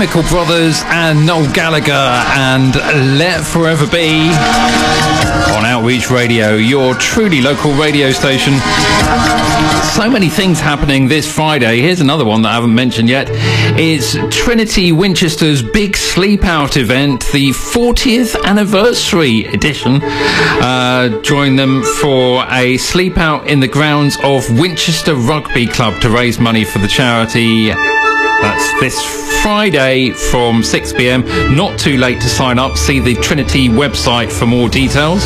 Chemical Brothers and Noel Gallagher and Let Forever Be on Outreach Radio, your truly local radio station. So many things happening this Friday. Here's another one that I haven't mentioned yet. It's Trinity Winchester's Big Sleep Out event, the 40th anniversary edition. Join them for a sleep out in the grounds of Winchester Rugby Club to raise money for the charity. That's this Friday from 6 p.m. Not too late to sign up. See the Trinity website for more details.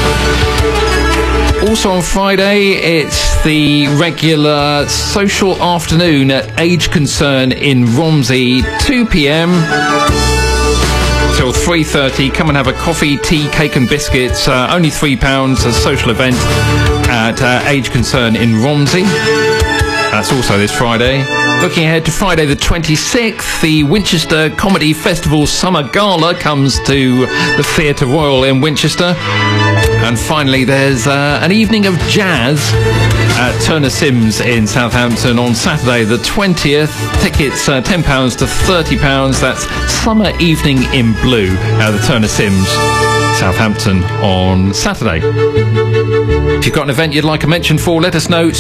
Also on Friday, it's the regular social afternoon at Age Concern in Romsey, 2 p.m. till 3:30. Come and have a coffee, tea, cake and biscuits. Only £3, a social event at Age Concern in Romsey. That's also this Friday. Looking ahead to Friday the 26th, the Winchester Comedy Festival Summer Gala comes to the Theatre Royal in Winchester. And finally, there's an evening of jazz at Turner Sims in Southampton on Saturday the 20th. Tickets £10 to £30. That's Summer Evening in Blue at the Turner Sims, Southampton on Saturday. If you've got an event you'd like a mention for, let us know.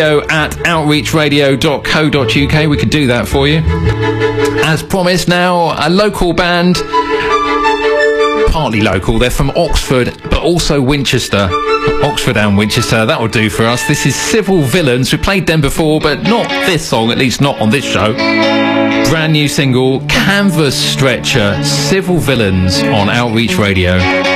studio@outreachradio.co.uk. We could do that for you. As promised, now a local band. Partly local, they're from Oxford, but also Winchester. Oxford and Winchester, that will do for us. This is Civil Villains. We played them before, but not this song, at least not on this show. Brand new single, Canvas Stretcher, Civil Villains on Outreach Radio.